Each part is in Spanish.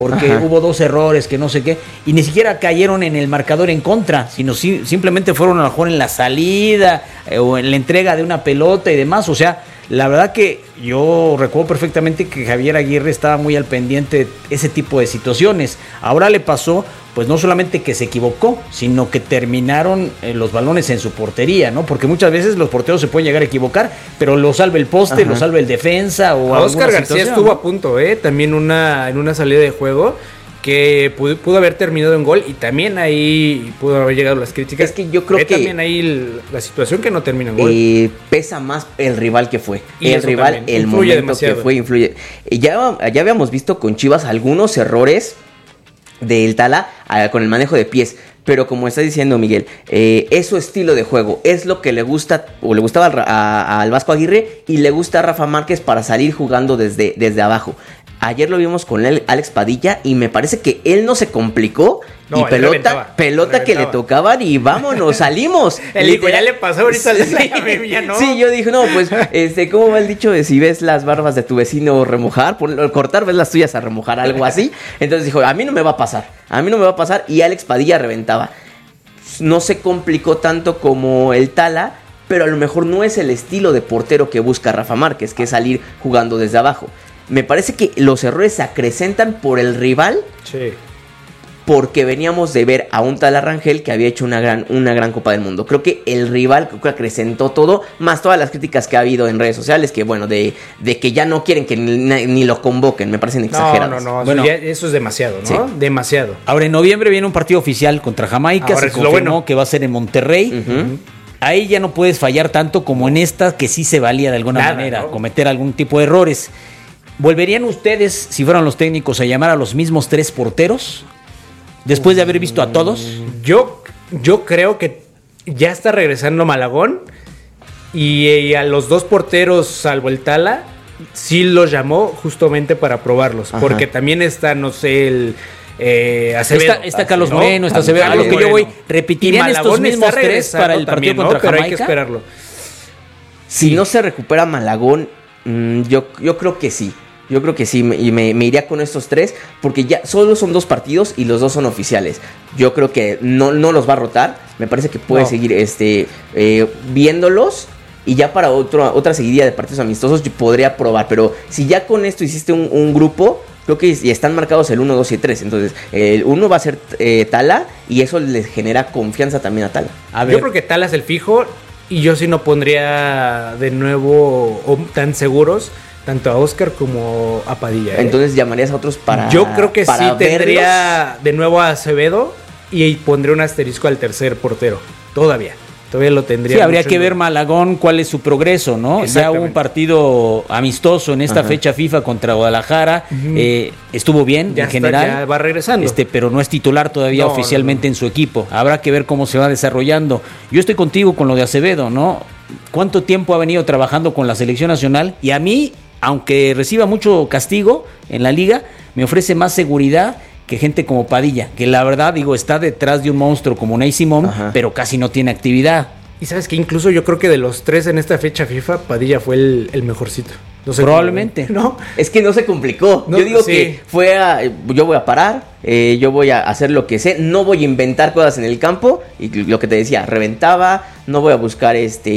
porque hubo 2 errores, que no sé qué, y ni siquiera cayeron en el marcador en contra, sino simplemente fueron a lo mejor en la salida o en la entrega de una pelota y demás. O sea, la verdad que yo recuerdo perfectamente que Javier Aguirre estaba muy al pendiente de ese tipo de situaciones. Ahora le pasó, pues no solamente que se equivocó, sino que terminaron los balones en su portería, ¿no? Porque muchas veces los porteros se pueden llegar a equivocar, pero lo salva el poste, lo salva el defensa o Oscar García estuvo, ¿no?, a punto, también en una salida de juego que pudo haber terminado en gol, y también ahí pudo haber llegado las críticas. Es que yo creo que también ahí la situación que no termina en gol. Pesa más el rival que fue. Y el rival, también el influye momento demasiado. que fue, influye. Ya habíamos visto con Chivas algunos errores del Tala con el manejo de pies. Pero como está diciendo Miguel, es su estilo de juego, es lo que le gusta o le gustaba al Vasco Aguirre, y le gusta a Rafa Márquez para salir jugando desde abajo. Ayer lo vimos con Alex Padilla y me parece que él no se complicó. No, y pelota que le tocaban y vámonos, salimos. El hijo ya le pasó ahorita ya no. Sí, yo dije, no, pues, ¿cómo va el dicho de si ves las barbas de tu vecino remojar, cortar, ves las tuyas a remojar, algo así? Entonces dijo, a mí no me va a pasar, y Alex Padilla reventaba. No se complicó tanto como el Tala, pero a lo mejor no es el estilo de portero que busca Rafa Márquez, que es salir jugando desde abajo. Me parece que los errores se acrecentan por el rival. Sí. Porque veníamos de ver a un Tala Rangel que había hecho una gran Copa del Mundo. Creo que el rival acrecentó todo, más todas las críticas que ha habido en redes sociales, que bueno, de que ya no quieren que ni lo convoquen, me parecen exageradas. No, bueno, eso es demasiado, ¿no? Sí. Demasiado. Ahora en noviembre viene un partido oficial contra Jamaica, ahora se confirmó que va a ser en Monterrey. Ahí ya no puedes fallar tanto como en esta, que sí se valía de alguna manera, ¿no?, cometer algún tipo de errores. ¿Volverían ustedes, si fueran los técnicos, a llamar a los mismos 3 porteros? Después de haber visto a todos. Yo creo que ya está regresando Malagón, y a los 2 porteros, salvo el Tala, sí los llamó justamente para probarlos. Porque también está, no sé, el Acevedo. Está Carlos Moreno, está Acevedo. A lo que yo voy, ¿repetirían estos mismos 3 para el partido contra Jamaica? Pero hay que esperarlo. Si no se recupera Malagón, yo creo que sí. Yo creo que sí, y me iría con estos 3, porque ya solo son 2 partidos y los 2 son oficiales. Yo creo que no los va a rotar. Me parece que puede seguir viéndolos, y ya para otra seguidilla de partidos amistosos yo podría probar. Pero si ya con esto hiciste un grupo, creo que y están marcados el 1, 2 y 3. Entonces el 1 va a ser Tala, y eso les genera confianza también a Tala. Yo creo que Tala es el fijo, y yo sí no pondría de nuevo tan seguros tanto a Oscar como a Padilla. Entonces llamarías a otros para. Yo creo que sí verlos. Tendría de nuevo a Acevedo, y pondría un asterisco al tercer portero. Todavía lo tendría. Sí, habría que ver Malagón cuál es su progreso, ¿no? Ya hubo un partido amistoso en esta fecha FIFA contra Guadalajara. Estuvo bien en general. Ya va regresando. Pero no es titular todavía oficialmente en su equipo. Habrá que ver cómo se va desarrollando. Yo estoy contigo con lo de Acevedo, ¿no? ¿Cuánto tiempo ha venido trabajando con la selección nacional? Y a mí, aunque reciba mucho castigo en la liga, me ofrece más seguridad que gente como Padilla, que la verdad, está detrás de un monstruo como Unai Simón, pero casi no tiene actividad. Y sabes que incluso yo creo que de los 3 en esta fecha FIFA, Padilla fue el mejorcito. No sé, probablemente. ¿No? Es que no se complicó. Yo digo que yo voy a parar, yo voy a hacer lo que sé, no voy a inventar cosas en el campo, y lo que te decía, reventaba, no voy a buscar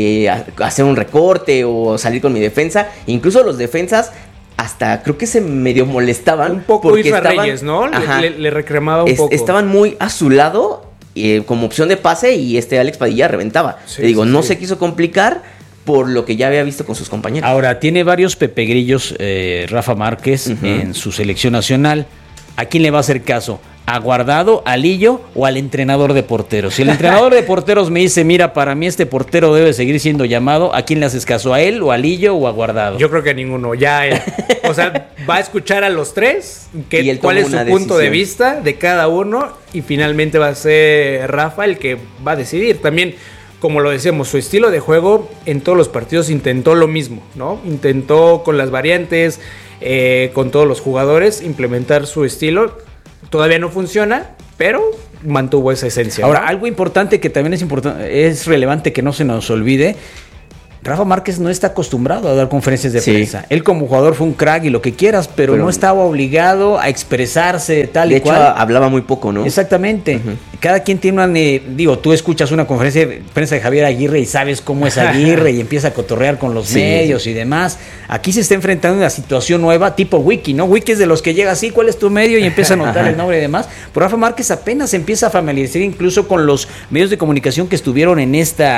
hacer un recorte o salir con mi defensa. Incluso los defensas hasta creo que se medio molestaban. Un poco porque Reyes, ¿no? Le reclamaba un poco. Estaban muy a su lado como opción de pase, y Alex Padilla reventaba. No se quiso complicar por lo que ya había visto con sus compañeros. Ahora, tiene varios pepegrillos Rafa Márquez en su selección nacional. ¿A quién le va a hacer caso? ¿A Guardado, a Lillo o al entrenador de porteros? Si el entrenador de porteros me dice, mira, para mí este portero debe seguir siendo llamado, ¿a quién le haces caso? ¿A él o a Lillo o a Guardado? Yo creo que a ninguno. Ya o sea, va a escuchar a los 3, cuál es su punto de vista de cada uno, y finalmente va a ser Rafa el que va a decidir. También, como lo decíamos, su estilo de juego en todos los partidos intentó lo mismo, ¿no? Intentó con las variantes, con todos los jugadores, implementar su estilo. Todavía no funciona, pero mantuvo esa esencia. Ahora, algo importante que también es relevante que no se nos olvide, Rafa Márquez no está acostumbrado a dar conferencias de prensa. Él como jugador fue un crack y lo que quieras, pero no estaba obligado a expresarse tal y cual. De hecho, hablaba muy poco, ¿no? Exactamente. Cada quien tiene una... tú escuchas una conferencia de prensa de Javier Aguirre y sabes cómo es Aguirre y empieza a cotorrear con los medios y demás. Aquí se está enfrentando una situación nueva, tipo Wiki, ¿no? Wiki es de los que llega así, ¿cuál es tu medio? Y empieza a anotar el nombre y demás. Pero Rafa Márquez apenas empieza a familiarizar incluso con los medios de comunicación que estuvieron en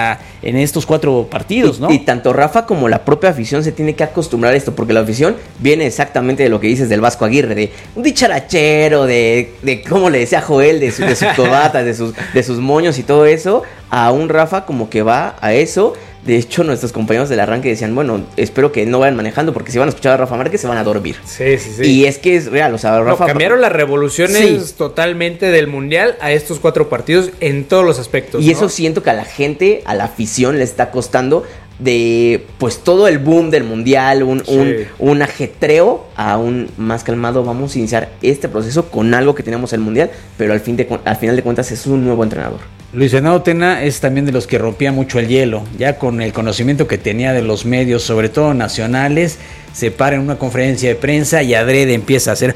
estos 4 partidos, ¿no? Y tanto Rafa como la propia afición se tiene que acostumbrar a esto, porque la afición viene exactamente de lo que dices del Vasco Aguirre, de un dicharachero, de cómo le decía Joel, de sus cobatas, de sus moños y todo eso, a un Rafa como que va a eso. De hecho, nuestros compañeros del arranque decían, bueno, espero que no vayan manejando, porque si van a escuchar a Rafa Márquez se van a dormir. Sí. Y es que es real, o sea, Rafa... cambiaron las revoluciones totalmente del Mundial a estos 4 partidos en todos los aspectos. Y eso siento que a la gente, a la afición le está costando de, pues, todo el boom del Mundial, un ajetreo a un más calmado. Vamos a iniciar este proceso con algo que teníamos en el Mundial, pero al final de cuentas es un nuevo entrenador. Luis Fernando Tena es también de los que rompía mucho el hielo, ya con el conocimiento que tenía de los medios, sobre todo nacionales, se para en una conferencia de prensa y adrede empieza a hacer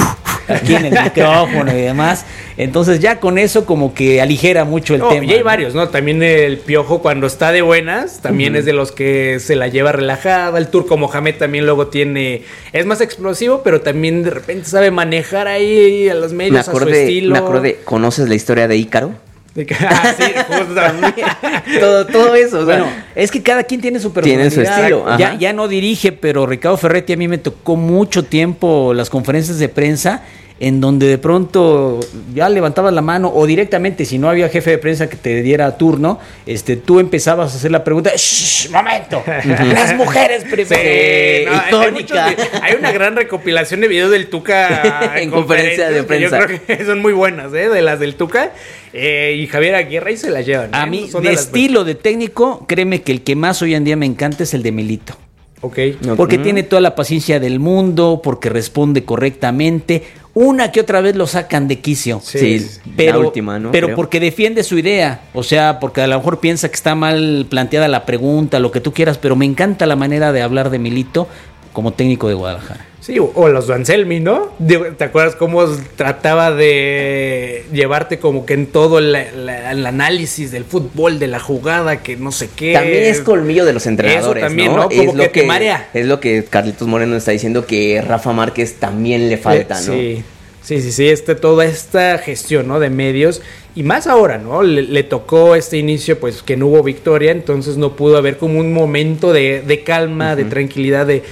aquí en el micrófono y demás. Entonces ya con eso como que aligera mucho el tema. Y hay varios, ¿no? También el Piojo cuando está de buenas, también es de los que se la lleva relajada. El Turco Mohamed también luego es más explosivo, pero también de repente sabe manejar ahí a los medios a su estilo. Me acordé, ¿conoces la historia de Ícaro? Sí, justamente. todo eso, o sea, bueno, es que cada quien tiene su personalidad, tiene su estilo. Ya no dirige, pero Ricardo Ferretti a mí me tocó mucho tiempo las conferencias de prensa en donde de pronto ya levantabas la mano o directamente, si no había jefe de prensa que te diera turno, tú empezabas a hacer la pregunta, momento, las mujeres primero. Icónica. Hay una gran recopilación de videos del Tuca en conferencia de prensa. Yo creo que son muy buenas, de las del Tuca. Y Javier Aguirre y se las llevan. A mí, de estilo, de técnico, créeme que el que más hoy en día me encanta es el de Milito. Porque tiene toda la paciencia del mundo, porque responde correctamente. Una que otra vez lo sacan de quicio. Sí, pero, la última, ¿no? Pero creo. porque defiende su idea. O sea, porque a lo mejor piensa que está mal planteada la pregunta, lo que tú quieras, pero me encanta la manera de hablar de Milito como técnico de Guadalajara. Sí, o los de Anselmi, ¿no? ¿Te acuerdas cómo trataba de llevarte como que en todo el análisis del fútbol, de la jugada, que no sé qué? También es colmillo de los entrenadores, eso también, ¿no? Como es lo que marea. Es lo que Carlitos Moreno está diciendo, que Rafa Márquez también le falta, ¿no? Sí, toda esta gestión, ¿no? De medios, y más ahora, ¿no? Le tocó este inicio, pues, que no hubo victoria, entonces no pudo haber como un momento de calma, de tranquilidad, de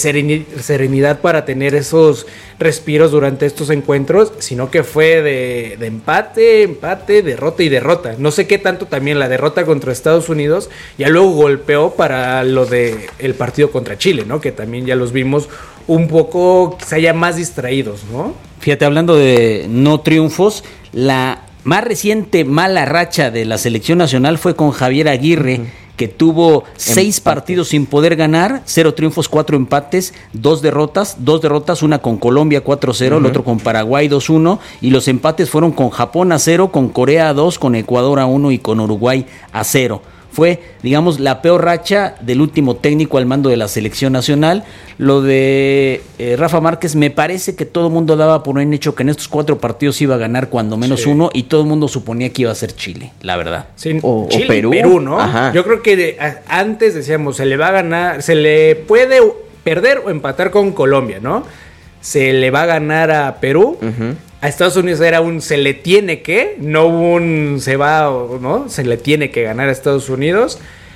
serenidad para tener esos respiros durante estos encuentros, sino que fue de empate, derrota y derrota. No sé qué tanto también la derrota contra Estados Unidos ya luego golpeó para lo de el partido contra Chile, ¿no? Que también ya los vimos un poco, quizá ya más distraídos, ¿no? Fíjate, hablando de no triunfos, la más reciente mala racha de la selección nacional fue con Javier Aguirre, que tuvo 6 partidos sin poder ganar, 0 triunfos, 4 empates, 2 derrotas, una con Colombia 4-0, el otro con Paraguay 2-1, y los empates fueron con Japón 0, con Corea 2, con Ecuador 1 y con Uruguay 0. Fue, digamos, la peor racha del último técnico al mando de la selección nacional. Lo de Rafa Márquez, me parece que todo el mundo daba por un hecho que en estos 4 partidos iba a ganar cuando menos uno, y todo el mundo suponía que iba a ser Chile, la verdad. Sí, o Perú, ¿no? Ajá. Yo creo que antes decíamos, se le va a ganar, se le puede perder o empatar con Colombia, ¿no? Se le va a ganar a Perú. A Estados Unidos era un se le tiene que, no un se va, ¿no? Se le tiene que ganar a Estados Unidos.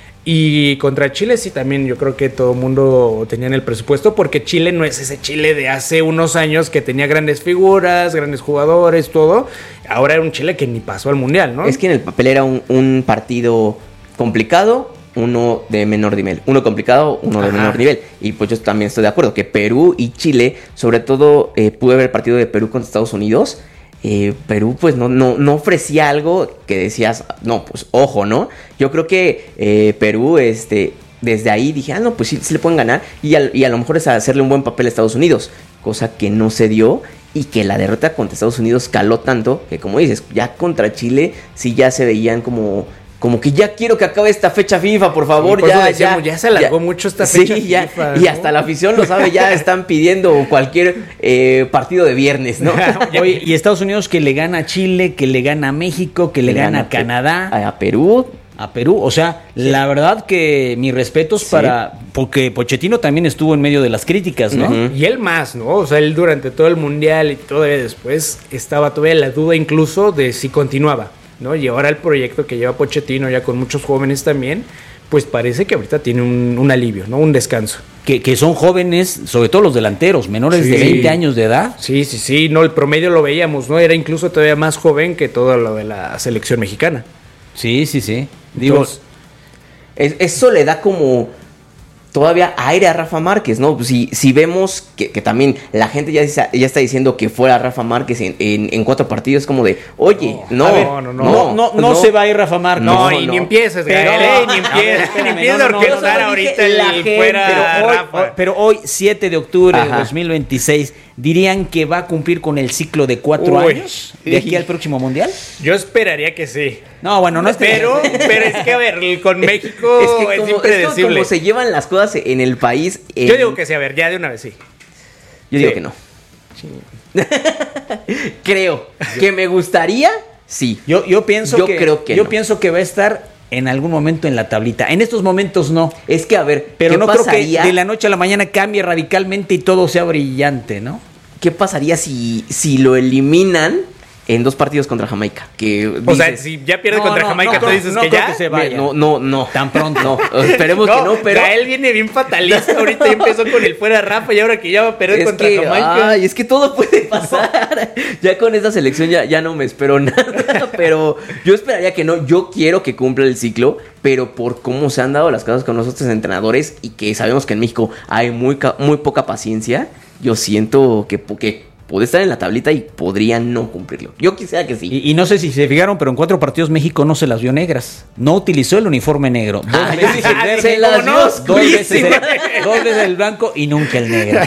Y contra Chile sí, también yo creo que todo el mundo tenía en el presupuesto, porque Chile no es ese Chile de hace unos años que tenía grandes figuras, grandes jugadores, todo. Ahora era un Chile que ni pasó al Mundial, ¿no? Es que en el papel era un partido complicado, uno de menor nivel. Uno complicado, uno de menor nivel. Y pues yo también estoy de acuerdo que Perú y Chile, sobre todo pude ver el partido de Perú contra Estados Unidos. Perú pues no ofrecía algo que decías, no, pues ojo, ¿no? Yo creo que Perú, desde ahí dije, no, pues sí le pueden ganar. Y a lo mejor es hacerle un buen papel a Estados Unidos, cosa que no se dio. Y que la derrota contra Estados Unidos caló tanto que, como dices, ya contra Chile sí ya se veían como como que ya quiero que acabe esta fecha FIFA, por favor. Sí, ya se alargó mucho esta fecha FIFA. ¿no? Y hasta la afición lo sabe, ya están pidiendo cualquier partido de viernes, ¿no? Oye, y Estados Unidos que le gana a Chile, que le gana a México, que le gana a Canadá. A Perú. A Perú, o sea, la verdad que mis respetos porque Pochettino también estuvo en medio de las críticas, ¿no? Y él más, ¿no? O sea, él durante todo el Mundial y todavía después estaba todavía la duda incluso de si continuaba, ¿no? Y ahora el proyecto que lleva Pochettino ya con muchos jóvenes también, pues parece que ahorita tiene un alivio, ¿no? Un descanso. Que son jóvenes, sobre todo los delanteros, menores de 20 años de edad. Sí, no, el promedio lo veíamos, ¿no? Era incluso todavía más joven que todo lo de la selección mexicana. Sí. Digo, entonces, eso le da como todavía aire a Rafa Márquez, ¿no? Si vemos que también la gente ya está diciendo que fuera Rafa Márquez en 4 partidos, como de, oye, no se va a ir Rafa Márquez. Ni empieces, Gael, ni empieces a orquestar ahorita el fuera Rafa. Pero hoy, 7 de octubre de 2026, ¿dirían que va a cumplir con el ciclo de 4 años de aquí al próximo Mundial? Yo esperaría que sí. No, bueno, no pero es que, a ver, con México es impredecible. Es como se llevan las cosas en el país. Yo digo que sí, a ver, ya de una vez sí. Yo digo que no. Sí. Creo que me gustaría, sí. Yo pienso que va a estar en algún momento en la tablita. En estos momentos no. Es que, a ver, pero no pasaría? Creo que de la noche a la mañana cambie radicalmente y todo sea brillante, ¿no? ¿Qué pasaría si lo eliminan en 2 partidos contra Jamaica? O sea, si ya pierde contra Jamaica, tú dices que ya. Que se vaya. No. Tan pronto. No, esperemos que no, pero. Él viene bien fatalista. Ahorita ya empezó con el fuera Rafa y ahora que ya va a perder contra Jamaica. Ay, es que todo puede pasar. Ya con esta selección ya no me espero nada. Pero yo esperaría que no. Yo quiero que cumpla el ciclo, pero por cómo se han dado las cosas con nosotros entrenadores y que sabemos que en México hay muy poca paciencia, yo siento que puede estar en la tablita y podría no cumplirlo. Yo quisiera que sí. Y no sé si se fijaron, pero en 4 partidos México no se las vio negras. No utilizó el uniforme negro. 2 veces el verde, se las vio 2 veces el blanco y nunca el negro.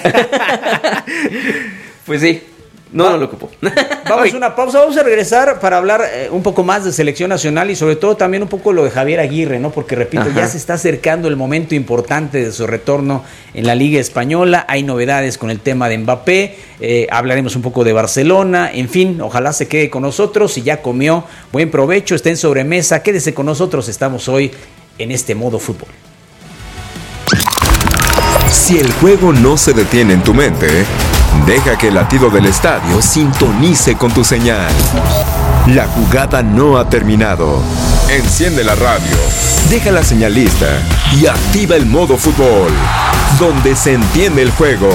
Pues sí. No lo ocupó. Vamos a una pausa, vamos a regresar para hablar un poco más de selección nacional y sobre todo también un poco lo de Javier Aguirre, ¿no? Porque repito, ya se está acercando el momento importante de su retorno en la Liga Española, hay novedades con el tema de Mbappé, hablaremos un poco de Barcelona, en fin, ojalá se quede con nosotros, si ya comió, buen provecho, esté en sobremesa, quédese con nosotros, estamos hoy en este modo fútbol. Si el juego no se detiene en tu mente, deja que el latido del estadio sintonice con tu señal. La jugada no ha terminado. Enciende la radio, deja la señal lista y activa el modo fútbol, donde se entiende el juego.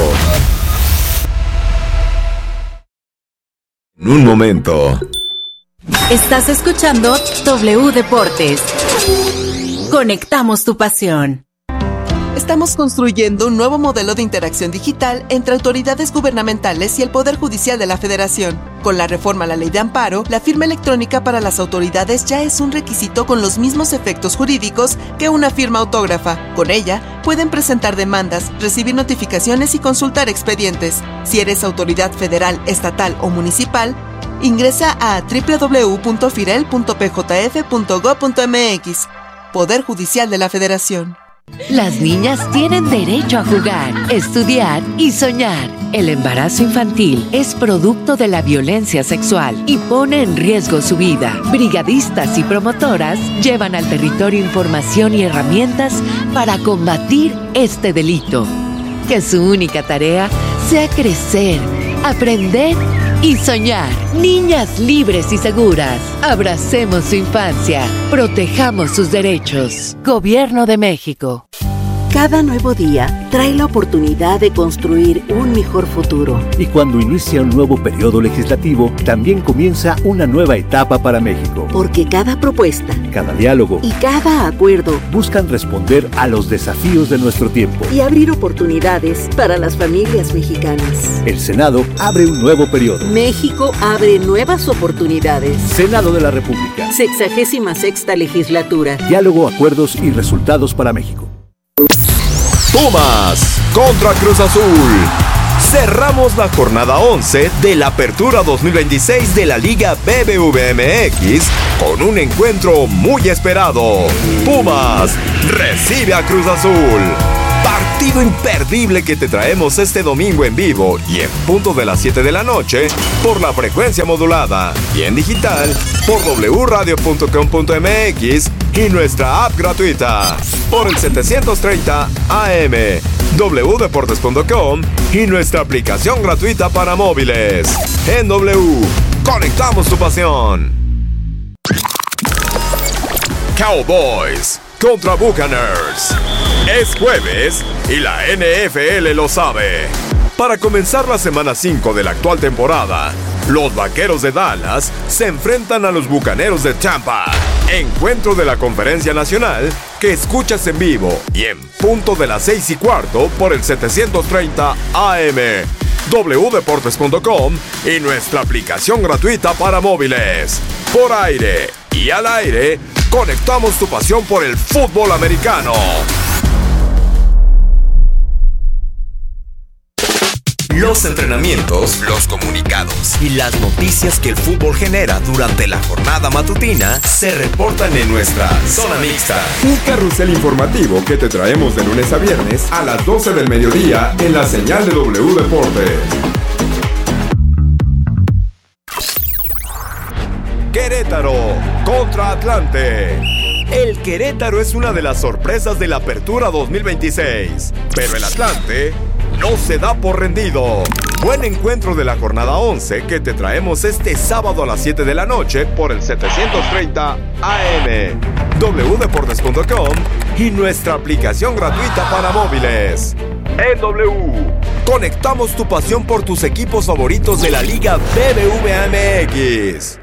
En un momento. Estás escuchando W Deportes. Conectamos tu pasión. Estamos construyendo un nuevo modelo de interacción digital entre autoridades gubernamentales y el Poder Judicial de la Federación. Con la reforma a la Ley de Amparo, la firma electrónica para las autoridades ya es un requisito con los mismos efectos jurídicos que una firma autógrafa. Con ella, pueden presentar demandas, recibir notificaciones y consultar expedientes. Si eres autoridad federal, estatal o municipal, ingresa a www.firel.pjf.gov.mx. Poder Judicial de la Federación. Las niñas tienen derecho a jugar, estudiar y soñar. El embarazo infantil es producto de la violencia sexual y pone en riesgo su vida. Brigadistas y promotoras llevan al territorio información y herramientas para combatir este delito. Que su única tarea sea crecer, aprender y soñar. Niñas libres y seguras. Abracemos su infancia. Protejamos sus derechos. Gobierno de México. Cada nuevo día trae la oportunidad de construir un mejor futuro. Y cuando inicia un nuevo periodo legislativo, también comienza una nueva etapa para México. Porque cada propuesta, cada diálogo y cada acuerdo buscan responder a los desafíos de nuestro tiempo y abrir oportunidades para las familias mexicanas. El Senado abre un nuevo periodo. México abre nuevas oportunidades. Senado de la República. 66ª legislatura. Diálogo, acuerdos y resultados para México. Pumas contra Cruz Azul. cerramos la jornada 11 de la Apertura 2026 de la Liga BBVA MX con un encuentro muy esperado. Pumas recibe a Cruz Azul. Partido imperdible que te traemos este domingo en vivo y en punto de las 7 de la noche por la frecuencia modulada y en digital por wradio.com.mx y nuestra app gratuita por el 730 AM, wdeportes.com y nuestra aplicación gratuita para móviles. En W, conectamos tu pasión. Cowboys contra Buccaneers. Es jueves y la NFL lo sabe. Para comenzar la semana 5 de la actual temporada, los Vaqueros de Dallas se enfrentan a los Bucaneros de Tampa. Encuentro de la Conferencia Nacional que escuchas en vivo y en punto de las 6:15 por el 730 AM, wdeportes.com y nuestra aplicación gratuita para móviles. Por aire y al aire, conectamos tu pasión por el fútbol americano. Los entrenamientos, los comunicados y las noticias que el fútbol genera durante la jornada matutina se reportan en nuestra Zona Mixta. Un carrusel informativo que te traemos de lunes a viernes a las 12 del mediodía en la señal de W Deportes. Querétaro contra Atlante. El Querétaro es una de las sorpresas de la Apertura 2026, pero el Atlante no se da por rendido. Buen encuentro de la jornada 11 que te traemos este sábado a las 7 de la noche por el 730 AM, wdeportes.com y nuestra aplicación gratuita para móviles. En W, conectamos tu pasión por tus equipos favoritos de la Liga BBVA MX.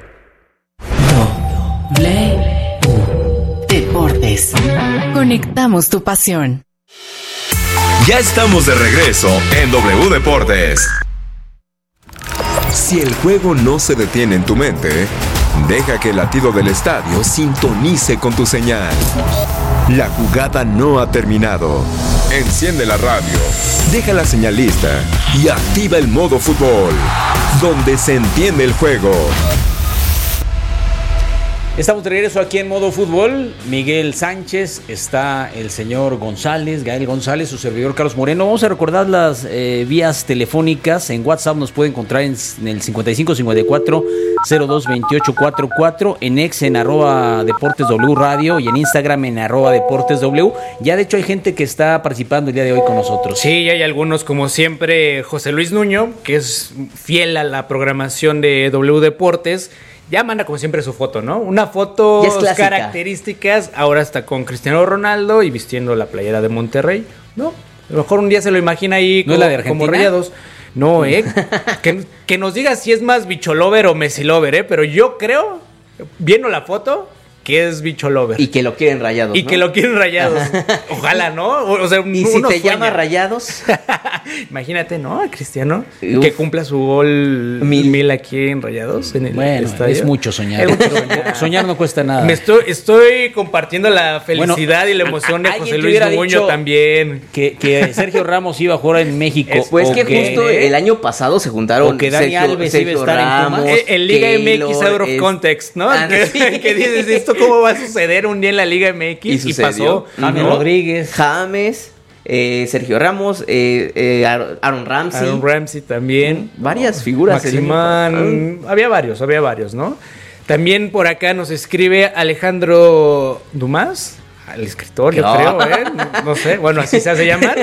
Deportes. Conectamos tu pasión. Ya estamos de regreso en W Deportes. Si el juego no se detiene en tu mente, deja que el latido del estadio sintonice con tu señal. La jugada no ha terminado. Enciende la radio, deja la señal lista y activa el modo fútbol, donde se entiende el juego. Estamos de regreso aquí en Modo Fútbol. Miguel Sánchez, está el señor González, Gael González, su servidor Carlos Moreno. Vamos a recordar las vías telefónicas. En WhatsApp nos puede encontrar en el 5554-022844, en X en @Deportes W Radio y en Instagram en @Deportes W. Ya de hecho hay gente que está participando el día de hoy con nosotros. Sí, hay algunos, como siempre, José Luis Nuño, que es fiel a la programación de W Deportes. Ya manda como siempre su foto, ¿no? Una foto características. Ahora está con Cristiano Ronaldo y vistiendo la playera de Monterrey, ¿no? A lo mejor un día se lo imagina ahí ¿No como, es la de Argentina? Como Rayados. No, que nos diga si es más bicholover o mesilover, pero yo creo, viendo la foto, que es bicholover. Y que lo quieren Rayados, Y ¿no? que lo quieren Rayados. Ojalá, ¿no? O sea, y si te llama Rayados. Imagínate, ¿no? A Cristiano. Que cumpla su gol mil aquí en Rayados. En el estadio. Es mucho soñar. Soñar no cuesta nada. Estoy compartiendo la felicidad y la emoción de José Luis Nuño también. Que Sergio Ramos iba a jugar en México. Pues que justo el año pasado se juntaron. O que Dani Alves iba a estar Ramos, en Pumas. En Liga MX out of context, ¿no? Que dices, ¿esto cómo va a suceder un día en la Liga MX? Y pasó. James Rodríguez. James, Sergio Ramos, Aaron Ramsey. Aaron Ramsey también. Varias figuras. Maximán. Había varios, ¿no? También por acá nos escribe Alejandro Dumas. El escritor, yo creo, no sé, bueno, así se hace llamar.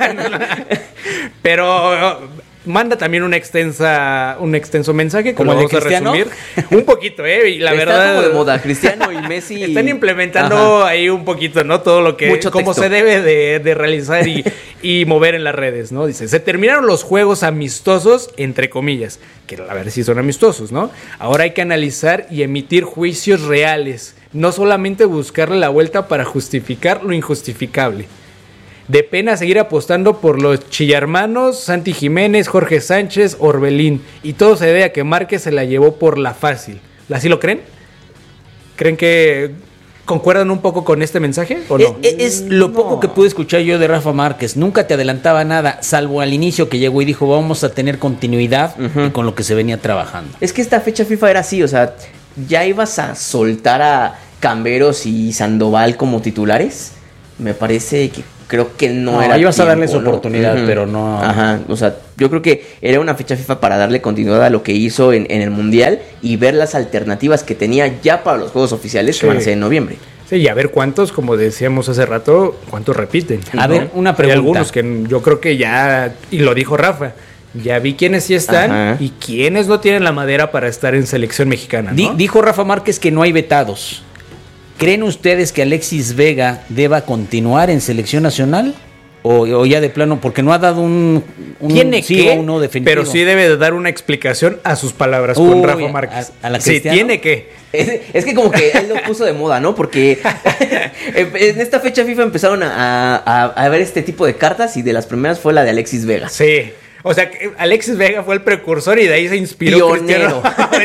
Pero manda también un extenso mensaje, como vamos a resumir. Un poquito, y la verdad. Está como de moda, Cristiano y Messi. Están implementando ahí un poquito, ¿no? Todo lo que, como se debe de realizar y mover en las redes, ¿no? Dice, se terminaron los juegos amistosos, entre comillas, que a ver si son amistosos, ¿no? Ahora hay que analizar y emitir juicios reales, no solamente buscarle la vuelta para justificar lo injustificable. De pena seguir apostando por los chillarmanos, Santi Jiménez, Jorge Sánchez, Orbelín. Y todo se debe a que Márquez se la llevó por la fácil. ¿Así lo creen? ¿Creen que ¿Concuerdan un poco con este mensaje o no? Es lo poco que pude escuchar yo de Rafa Márquez. Nunca te adelantaba nada, salvo al inicio que llegó y dijo vamos a tener continuidad con lo que se venía trabajando. Es que esta fecha FIFA era así, o sea, ya ibas a soltar a Camberos y Sandoval como titulares. Me parece que creo que no era ibas tiempo, a darles oportunidad, pero no. Ajá, o sea, yo creo que era una fecha FIFA para darle continuidad a lo que hizo en el Mundial y ver las alternativas que tenía ya para los juegos oficiales que van a ser en noviembre. Sí, y a ver cuántos, como decíamos hace rato, cuántos repiten. A ver, una pregunta. Hay algunos que yo creo que ya, y lo dijo Rafa, ya vi quiénes sí están y quiénes no tienen la madera para estar en selección mexicana, ¿no? Dijo Rafa Márquez que no hay vetados. ¿Creen ustedes que Alexis Vega deba continuar en selección nacional? O ya de plano, porque no ha dado un tiene sí que, o un no definitivo. pero sí debe de dar una explicación a sus palabras con Rafa Márquez. A la sí, Cristiano. tiene que. Es que como que él lo puso de moda, ¿no? Porque en esta fecha FIFA empezaron a ver este tipo de cartas y de las primeras fue la de Alexis Vega. Sí. O sea, Alexis Vega fue el precursor y de ahí se inspiró Pionero.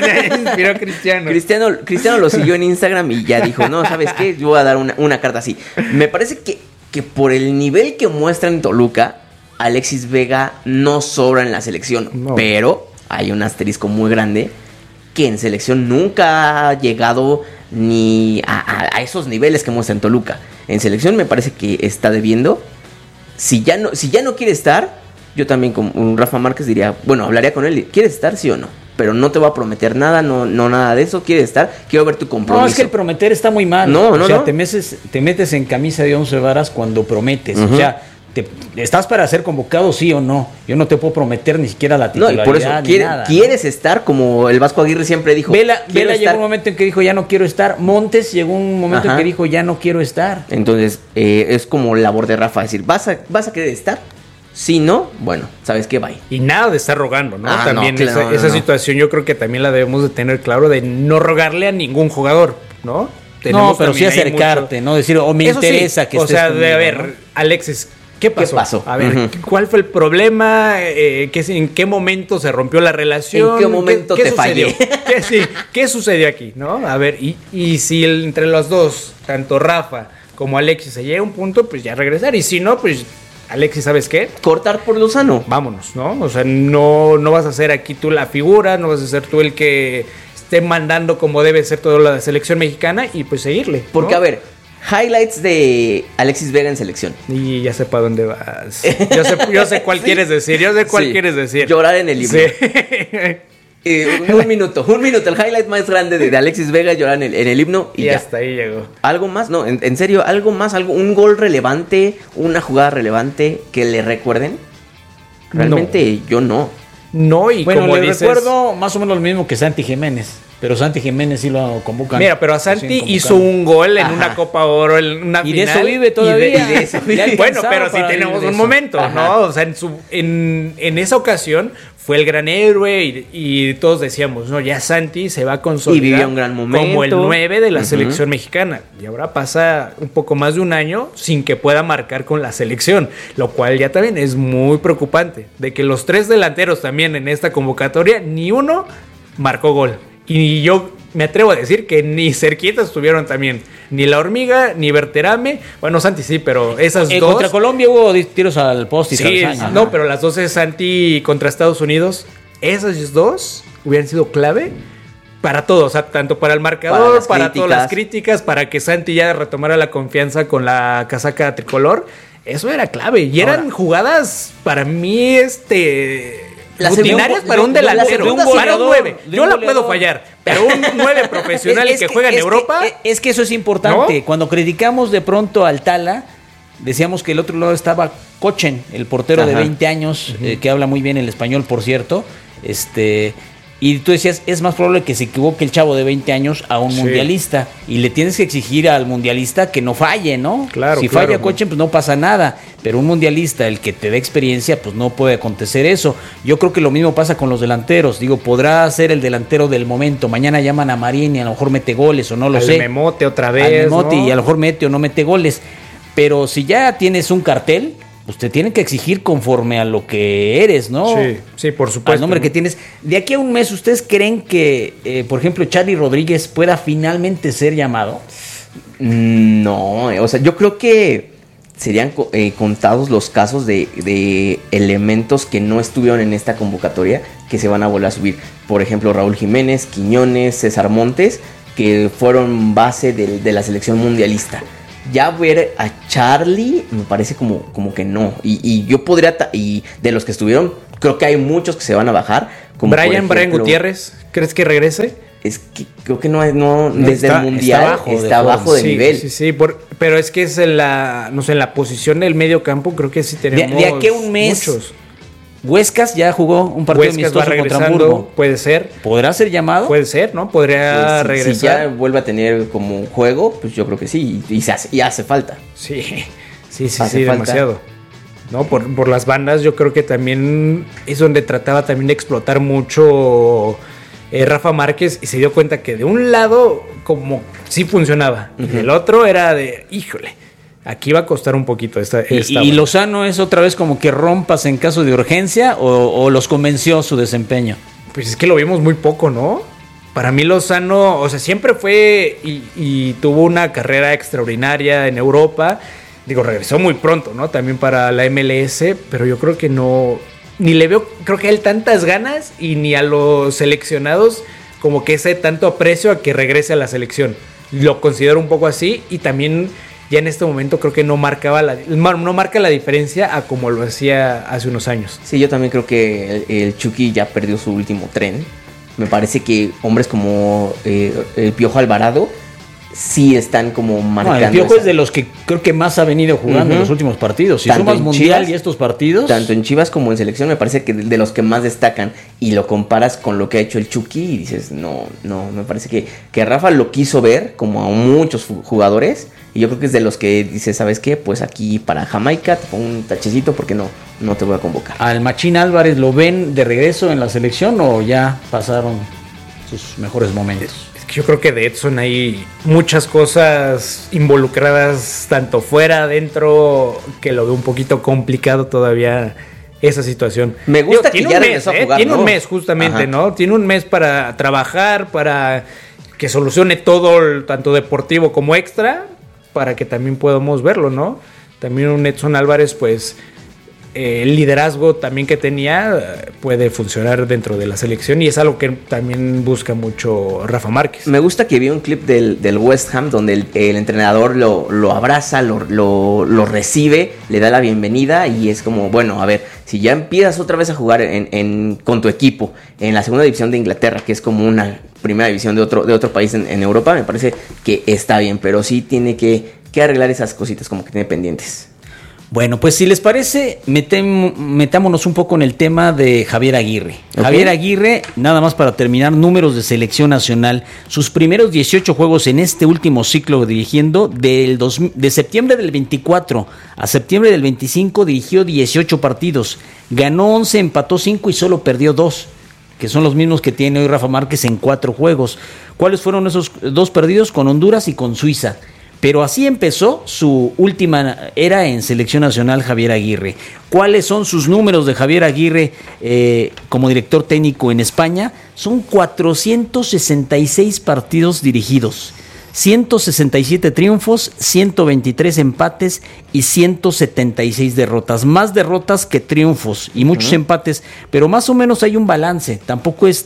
Cristiano. Cristiano lo siguió en Instagram y ya dijo, no, ¿sabes qué? Yo voy a dar una carta así. Me parece que por el nivel que muestra en Toluca, Alexis Vega no sobra en la selección. No. Pero hay un asterisco muy grande que en selección nunca ha llegado ni a esos niveles que muestra en Toluca. En selección me parece que está debiendo. Si ya no quiere estar, yo también con Rafa Márquez diría, bueno, hablaría con él, ¿quieres estar sí o no? Pero no te va a prometer nada, no nada de eso, ¿quieres estar? Quiero ver tu compromiso. No, es que el prometer está muy mal. No. Te metes en camisa de 11 varas cuando prometes. O sea, estás para ser convocado sí o no. Yo no te puedo prometer ni siquiera la titularidad. No, y por eso nada, quieres estar, como el Vasco Aguirre siempre dijo. Vela llegó un momento en que dijo ya no quiero estar. Montes llegó un momento en que dijo ya no quiero estar. Entonces, es como labor de Rafa decir, ¿vas a querer estar? Si no, bueno, ¿sabes qué? Bye. Y nada de estar rogando, ¿no? También no, claro, esa situación yo creo que también la debemos de tener claro de no rogarle a ningún jugador, ¿no? No, pero sí acercarte, ¿no? Decir, me eso interesa sí, que estés o sea, conmigo, de a ver, ¿no? Alexis, ¿qué pasó? A ver, Uh-huh. ¿cuál fue el problema? ¿En qué momento se rompió la relación? ¿En qué momento te fallé? ¿Qué sucedió aquí, no? A ver, y si entre los dos, tanto Rafa como Alexis, se llega a un punto, pues ya regresar. Y si no, pues Alexis, ¿sabes qué? Cortar por lo sano. Vámonos, ¿no? O sea, no vas a ser aquí tú la figura, no vas a ser tú el que esté mandando como debe ser toda la selección mexicana y pues seguirle, ¿no? Porque, a ver, highlights de Alexis Vega en selección. Y ya sé para dónde vas. Yo sé cuál quieres decir, quieres decir. Llorar en el libro. Sí. Un minuto. El highlight más grande de Alexis Vega, llorar en el himno y ya. Hasta ahí llegó. ¿Algo más? No, en serio, algo más, un gol relevante, una jugada relevante que le recuerden. Realmente yo no. No, y bueno, como le dices, recuerdo más o menos lo mismo que Santi Jiménez. Pero Santi Jiménez sí lo convocan. Mira, pero a Santi hizo un gol en una Copa Oro, en una y final. Y de eso vive todavía. Y de eso vive. Bueno, pero sí tenemos un momento, ¿no? O sea, en esa ocasión fue el gran héroe y todos decíamos, no, ya Santi se va a consolidar. Y vivió un gran momento. Como el 9 de la selección mexicana. Y ahora pasa un poco más de un año sin que pueda marcar con la selección. Lo cual ya también es muy preocupante. De que los 3 delanteros también en esta convocatoria, ni uno marcó gol. Y yo me atrevo a decir que ni cerquita estuvieron también. Ni La Hormiga, ni Berterame. Bueno, Santi sí, pero esas dos. Contra Colombia hubo tiros al poste. Sí, no, pero las dos es Santi contra Estados Unidos. Esas dos hubieran sido clave para todo. O sea, tanto para el marcador, para todas las críticas, para que Santi ya retomara la confianza con la casaca tricolor. Eso era clave. Y eran jugadas para mí, rutinarias para un delantero, para un 9. Yo la puedo fallar, pero un 9 profesional que juega en Europa. Es que eso es importante. ¿No? Cuando criticamos de pronto al Tala, decíamos que el otro lado estaba Cochen, el portero de 20 años, que habla muy bien el español, por cierto. Y tú decías, es más probable que se equivoque el chavo de 20 años a un mundialista. Y le tienes que exigir al mundialista que no falle, ¿no? Claro, si falla Cochen, pues no pasa nada. Pero un mundialista, el que te dé experiencia, pues no puede acontecer eso. Yo creo que lo mismo pasa con los delanteros. Digo, podrá ser el delantero del momento. Mañana llaman a Marín y a lo mejor mete goles o no lo sé. Al Memote otra vez, al Memote, ¿no? Y a lo mejor mete o no mete goles. Pero si ya tienes un cartel, pues te tienen que exigir conforme a lo que eres, ¿no? Sí, por supuesto. Al nombre que tienes. De aquí a un mes, ¿ustedes creen que, por ejemplo, Charly Rodríguez pueda finalmente ser llamado? No, o sea, yo creo que serían contados los casos de elementos que no estuvieron en esta convocatoria que se van a volver a subir. Por ejemplo, Raúl Jiménez, Quiñones, César Montes, que fueron base de la selección mundialista. Ya ver a Charlie me parece como que no. Y yo podría... Y de los que estuvieron, creo que hay muchos que se van a bajar. Como Brian Gutiérrez, ¿crees que regrese? Es que creo que no desde el mundial está bajo de nivel. Sí, pero es que es en la posición del medio campo, creo que sí tenemos de aquí a un mes. Muchos. Huescas ya jugó un partido amistoso contra Hamburgo. Puede ser. ¿Podrá ser llamado? Puede ser, ¿no? Podría regresar. Si ya vuelve a tener como un juego, pues yo creo que sí. Y hace falta. Sí, demasiado. ¿No? Por las bandas, yo creo que también es donde trataba también de explotar mucho Rafa Márquez, y se dio cuenta que de un lado como sí funcionaba, y del otro era de, híjole, aquí va a costar un poquito esta ¿Y Lozano es otra vez como que rompas en caso de urgencia o los convenció su desempeño? Pues es que lo vimos muy poco, ¿no? Para mí Lozano, o sea, siempre fue y tuvo una carrera extraordinaria en Europa. Digo, regresó muy pronto, ¿no? También para la MLS, pero yo creo que no... Ni le veo, creo que a él tantas ganas, y ni a los seleccionados como que ese tanto aprecio a que regrese a la selección. Lo considero un poco así, y también ya en este momento creo que no marca la diferencia a como lo hacía hace unos años. Sí, yo también creo que el Chucky ya perdió su último tren. Me parece que hombres como el Piojo Alvarado sí están como marcando. El Piojo es de los que creo que más ha venido jugando en los últimos partidos. Si sumas Mundial y estos partidos, tanto en Chivas como en selección, me parece que de los que más destacan, y lo comparas con lo que ha hecho el Chucky y dices, no, me parece que Rafa lo quiso ver como a muchos jugadores, y yo creo que es de los que dice, ¿sabes qué? Pues aquí para Jamaica te pongo un tachecito porque no te voy a convocar. ¿Al Machín Álvarez lo ven de regreso en la selección o ya pasaron sus mejores momentos? Yo creo que de Edson hay muchas cosas involucradas, tanto fuera, dentro, que lo veo un poquito complicado todavía esa situación. Me gusta que ya regresó a jugar, tiene un mes justamente, ¿no? Tiene un mes para trabajar, para que solucione todo, tanto deportivo como extra, para que también podamos verlo, ¿no? También un Edson Álvarez, pues... el liderazgo también que tenía puede funcionar dentro de la selección, y es algo que también busca mucho Rafa Márquez. Me gusta que vi un clip del West Ham donde el entrenador lo abraza, lo recibe, le da la bienvenida, y es como, bueno, a ver, si ya empiezas otra vez a jugar con tu equipo en la segunda división de Inglaterra, que es como una primera división de otro país en Europa, me parece que está bien, pero sí tiene que arreglar esas cositas como que tiene pendientes. Bueno, pues si les parece, metámonos un poco en el tema de Javier Aguirre. Okay. Javier Aguirre, nada más para terminar, números de selección nacional. Sus primeros 18 juegos en este último ciclo dirigiendo, de septiembre del 24 a septiembre del 25, dirigió 18 partidos. Ganó 11, empató 5 y solo perdió 2, que son los mismos que tiene hoy Rafa Márquez en 4 juegos. ¿Cuáles fueron esos 2 perdidos? Con Honduras y con Suiza. Pero así empezó su última era en selección nacional Javier Aguirre. ¿Cuáles son sus números de Javier Aguirre como director técnico en España? Son 466 partidos dirigidos, 167 triunfos, 123 empates y 176 derrotas. Más derrotas que triunfos y muchos empates, pero más o menos hay un balance. Tampoco es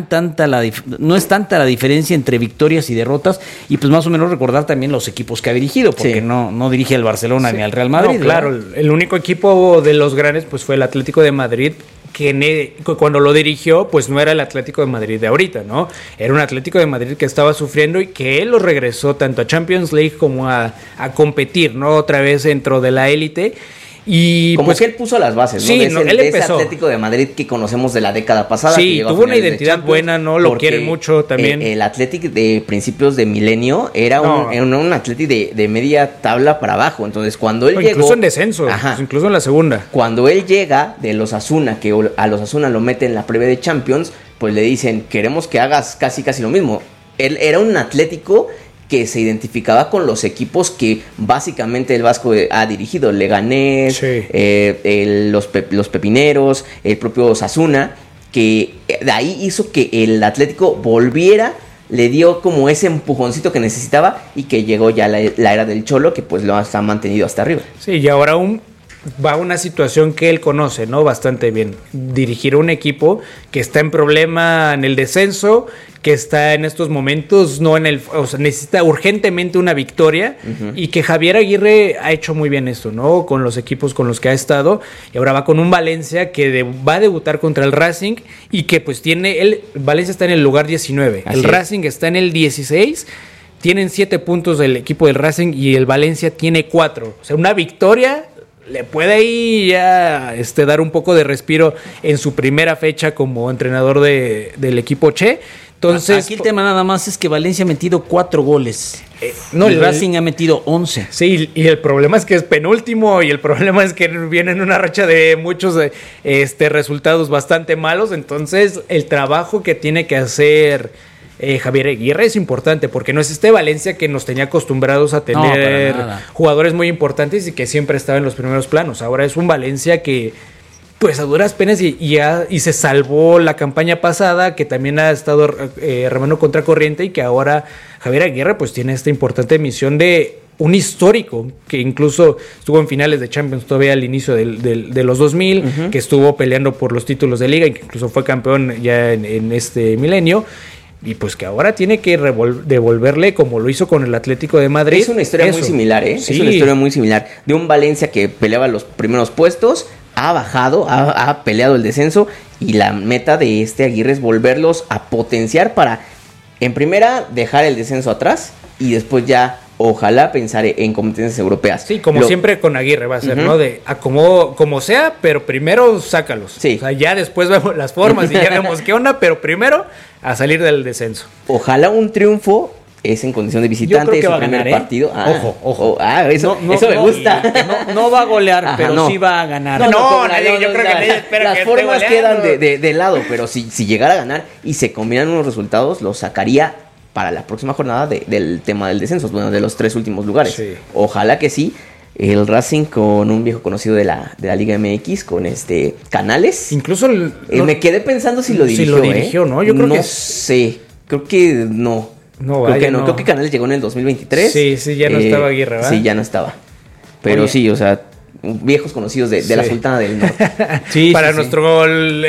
no es tanta la diferencia entre victorias y derrotas, y pues más o menos recordar también los equipos que ha dirigido, porque no dirige al Barcelona ni al Real Madrid. No, claro, el único equipo de los grandes pues fue el Atlético de Madrid, que cuando lo dirigió pues no era el Atlético de Madrid de ahorita, ¿no? Era un Atlético de Madrid que estaba sufriendo y que él lo regresó tanto a Champions League como a competir, ¿no? Otra vez dentro de la élite. Y como pues que él puso las bases, ¿no? Sí, él empezó. Ese Atlético de Madrid que conocemos de la década pasada. Sí, tuvo una identidad buena, ¿no? Lo quieren mucho también. El Atlético de principios de milenio era un Atlético de media tabla para abajo. Entonces, cuando él llegó... Incluso en descenso, incluso en la segunda. Cuando él llega de los Osasuna, que a los Osasuna lo mete en la previa de Champions, pues le dicen, queremos que hagas casi lo mismo. Él era un Atlético que se identificaba con los equipos que básicamente el Vasco ha dirigido, Leganés, los Pepineros, el propio Osasuna, que de ahí hizo que el Atlético volviera le dio como ese empujoncito que necesitaba y que llegó ya la era del Cholo, que pues lo ha mantenido hasta arriba. Sí, y ahora va a una situación que él conoce, ¿no? Bastante bien. Dirigir un equipo que está en problema en el descenso, que está en estos momentos, o sea, necesita urgentemente una victoria, y que Javier Aguirre ha hecho muy bien esto, ¿no? Con los equipos con los que ha estado, y ahora va con un Valencia que va a debutar contra el Racing, y que pues Valencia está en el lugar 19, el Racing está en el 16, tienen 7 puntos del equipo del Racing, y el Valencia tiene 4, o sea, una victoria le puede ahí ya dar un poco de respiro en su primera fecha como entrenador del equipo Che. Entonces, aquí el tema nada más es que Valencia ha metido 4 goles. El Racing ha metido 11. Sí, y el problema es que es penúltimo, y el problema es que viene en una racha de muchos resultados bastante malos. Entonces, el trabajo que tiene que hacer Javier Aguirre es importante, porque no es Valencia que nos tenía acostumbrados a tener jugadores muy importantes y que siempre estaba en los primeros planos. Ahora es un Valencia que pues a duras penas y se salvó la campaña pasada, que también ha estado remando contra corriente, y que ahora Javier Aguirre pues tiene esta importante misión de un histórico, que incluso estuvo en finales de Champions todavía al inicio de los 2000, que estuvo peleando por los títulos de liga, y que incluso fue campeón ya en este milenio. Y pues que ahora tiene que devolverle, como lo hizo con el Atlético de Madrid. Es una historia muy similar, ¿eh? Sí. Es una historia muy similar. De un Valencia que peleaba los primeros puestos, ha bajado, ha peleado el descenso, y la meta de Aguirre es volverlos a potenciar para, en primera, dejar el descenso atrás, y después ya, ojalá, pensar en competencias europeas. Sí, como siempre con Aguirre va a ser, ¿no? De como sea, pero primero sácalos. Sí. O sea, ya después vemos las formas y ya vemos qué onda, pero primero a salir del descenso. Ojalá un triunfo es en condición de visitante, es su primer partido. Ojo. Eso me gusta. No va a golear, pero sí va a ganar. Yo creo que nadie espera las que formas esté quedan de lado, pero si llegara a ganar y se combinan unos resultados, los sacaría para la próxima jornada del tema del descenso, bueno, de los 3 últimos lugares. Sí. Ojalá que sí. El Racing con un viejo conocido de la Liga MX, con Canales. Incluso me quedé pensando si lo dirigió. ¿No? Yo creo que no sé. Creo que no. Creo que Canales llegó en el 2023. Sí, ya no estaba Aguirre, ¿verdad? Sí, ya no estaba. Pero sí, o sea, viejos conocidos de la Sultana del Norte. Para nuestro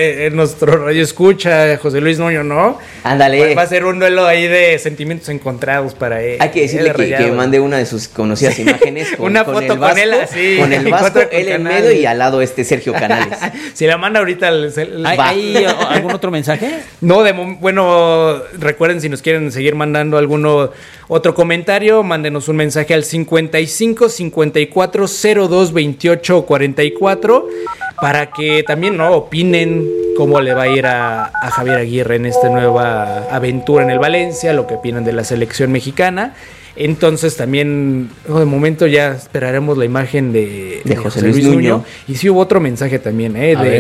radio escucha, José Luis Noño, ¿no? Ándale. Va a ser un duelo ahí de sentimientos encontrados para él. Hay que decirle que mande una de sus conocidas imágenes una foto con él así. Con el Vasco, él en medio, y al lado Sergio Canales. Si la manda ahorita ¿Hay algún otro mensaje? No, bueno, recuerden, si nos quieren seguir mandando otro comentario, mándenos un mensaje al 55 54 02 28 44 para que también opinen cómo le va a ir a Javier Aguirre en esta nueva aventura en el Valencia, lo que opinan de la selección mexicana. Entonces también de momento ya esperaremos la imagen de José Luis Nuño. Y sí hubo otro mensaje también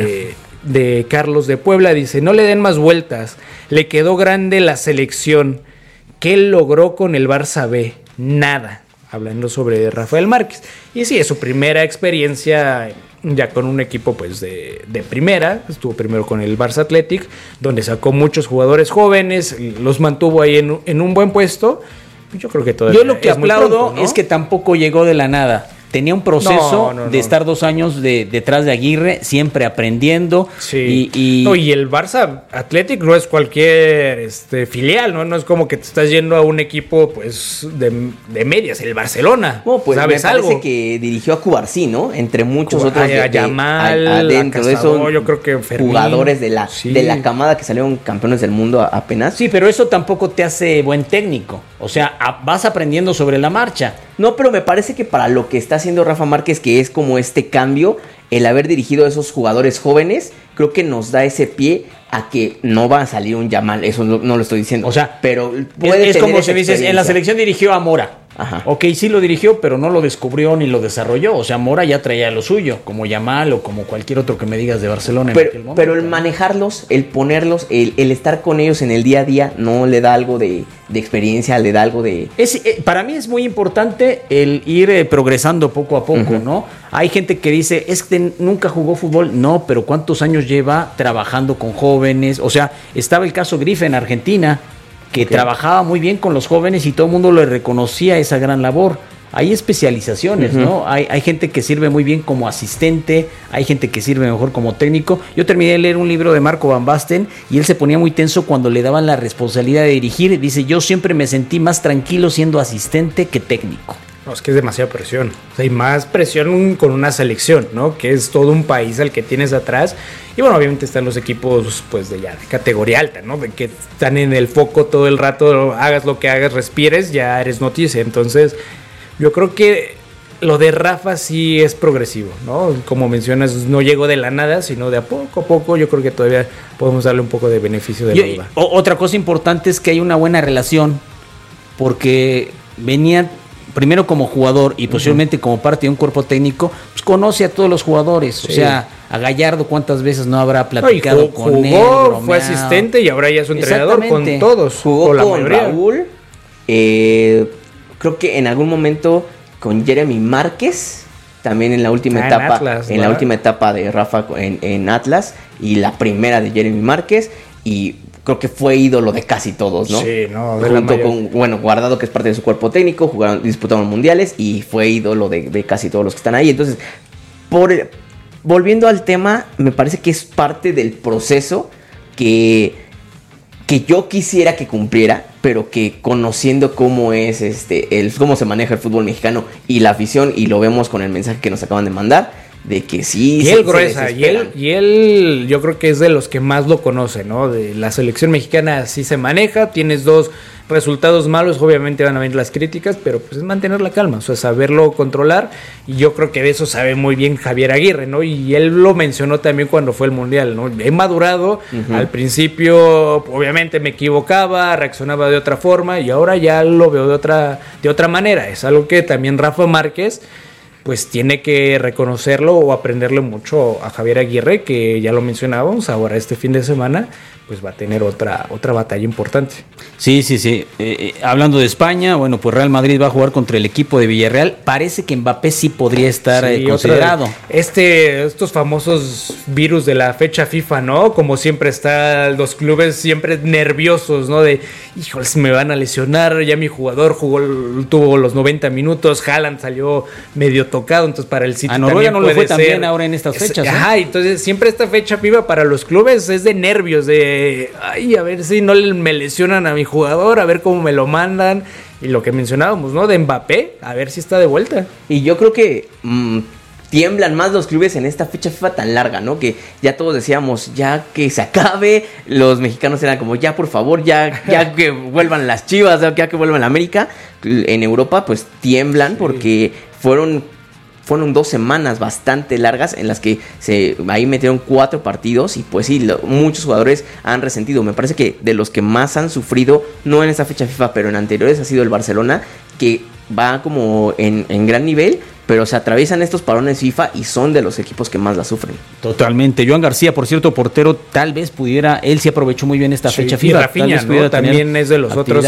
de Carlos de Puebla, dice: no le den más vueltas, le quedó grande la selección. ¿Qué logró con el Barça B? Nada. Hablando sobre Rafael Márquez. Y sí, es su primera experiencia ya con un equipo pues de primera. Estuvo primero con el Barça Athletic, donde sacó muchos jugadores jóvenes, los mantuvo ahí en un buen puesto. Yo creo que todavía. Yo lo que aplaudo pronto, ¿no? Es que tampoco llegó de la nada. Tenía un proceso de estar 2 años detrás de Aguirre, siempre aprendiendo. Sí. Y el Barça Athletic no es cualquier filial, ¿no? No es como que te estás yendo a un equipo pues de medias, el Barcelona. Pues ¿sabes me parece algo? Que dirigió a Cubarsí, ¿no? Entre muchos otros. A Yamal, adentro de esos, yo creo que Fermín, jugadores de la camada que salieron campeones del mundo apenas. Sí, pero eso tampoco te hace buen técnico. O sea, vas aprendiendo sobre la marcha. No, pero me parece que para lo que está haciendo Rafa Márquez, que es como este cambio, el haber dirigido a esos jugadores jóvenes, creo que nos da ese pie a que no va a salir un Yamal. Eso no lo estoy diciendo. O sea, pero es como si dices, en la selección dirigió a Mora. Ajá. Ok, sí lo dirigió, pero no lo descubrió ni lo desarrolló. O sea, Mora ya traía lo suyo, como Yamal o como cualquier otro que me digas de Barcelona en aquel momento. Pero el manejarlos, el ponerlos, el estar con ellos en el día a día, no le da algo de experiencia, le da algo de... Para mí es muy importante el ir progresando poco a poco, ¿no? Hay gente que dice, es que nunca jugó fútbol. No, pero ¿cuántos años lleva trabajando con jóvenes? O sea, estaba el caso Grife en Argentina. que trabajaba muy bien con los jóvenes y todo el mundo le reconocía esa gran labor. Hay especializaciones, ¿no? Hay gente que sirve muy bien como asistente, hay gente que sirve mejor como técnico. Yo terminé de leer un libro de Marco Van Basten y él se ponía muy tenso cuando le daban la responsabilidad de dirigir. Dice, yo siempre me sentí más tranquilo siendo asistente que técnico. No, es que es demasiada presión. O sea, hay más presión con una selección, ¿no? Que es todo un país al que tienes atrás. Y bueno, obviamente están los equipos, pues, de categoría alta, ¿no? De que están en el foco todo el rato, hagas lo que hagas, respires, ya eres noticia. Entonces, yo creo que lo de Rafa sí es progresivo, ¿no? Como mencionas, no llegó de la nada, sino de a poco. Yo creo que todavía podemos darle un poco de beneficio de la duda. Otra cosa importante es que hay una buena relación, porque venía primero como jugador y posteriormente como parte de un cuerpo técnico, pues conoce a todos los jugadores. Sí. O sea, a Gallardo cuántas veces no habrá platicado con él. Jugó, fue asistente y ahora ya es un entrenador con todos. Jugó con Raúl, creo que en algún momento con Jeremy Márquez, también en la última etapa, Atlas, en la última etapa de Rafa en Atlas, y la primera de Jeremy Márquez, y creo que fue ídolo de casi todos, ¿no? Sí, no, junto con, Guardado, que es parte de su cuerpo técnico, disputaron mundiales y fue ídolo de casi todos los que están ahí. Entonces, volviendo al tema, me parece que es parte del proceso que yo quisiera que cumpliera, pero que conociendo cómo es cómo se maneja el fútbol mexicano y la afición, y lo vemos con el mensaje que nos acaban de mandar, de que sí. Y él gruesa, y él yo creo que es de los que más lo conoce, ¿no? De la selección mexicana así se maneja, tienes dos resultados malos, obviamente van a venir las críticas, pero pues es mantener la calma, o sea, saberlo controlar, y yo creo que de eso sabe muy bien Javier Aguirre, ¿no? Y él lo mencionó también cuando fue el Mundial, ¿no? He madurado, al principio obviamente me equivocaba, reaccionaba de otra forma, y ahora ya lo veo de otra manera. Es algo que también Rafa Márquez pues tiene que reconocerlo o aprenderle mucho a Javier Aguirre, que ya lo mencionábamos, ahora este fin de semana pues va a tener otra batalla importante. Sí. Hablando de España, bueno, pues Real Madrid va a jugar contra el equipo de Villarreal. Parece que Mbappé sí podría estar considerado. Estos famosos virus de la fecha FIFA, ¿no? Como siempre están los clubes siempre nerviosos, ¿no? De, híjole, me van a lesionar, ya mi jugador tuvo los 90 minutos, Haaland salió medio tocado, entonces para el City a Noruega no lo fue tan bien ahora en estas fechas. Ajá, entonces siempre esta fecha FIFA para los clubes es de nervios, de ay, a ver si no me lesionan a mi jugador, a ver cómo me lo mandan, y lo que mencionábamos, ¿no? De Mbappé, a ver si está de vuelta. Y yo creo que tiemblan más los clubes en esta fecha FIFA tan larga, ¿no? Que ya todos decíamos, ya que se acabe, los mexicanos eran como, ya por favor, ya que vuelvan las Chivas, ya que vuelvan la América. En Europa pues tiemblan porque fueron 2 semanas bastante largas en las que ahí metieron 4 partidos, y pues sí, muchos jugadores han resentido. Me parece que de los que más han sufrido, no en esta fecha FIFA, pero en anteriores, ha sido el Barcelona, que va como en gran nivel, pero se atraviesan estos parones FIFA y son de los equipos que más la sufren. Totalmente. Joan García, por cierto, portero, tal vez pudiera, él sí aprovechó muy bien esta fecha FIFA. Y Rafinha, ¿no? También es de los otros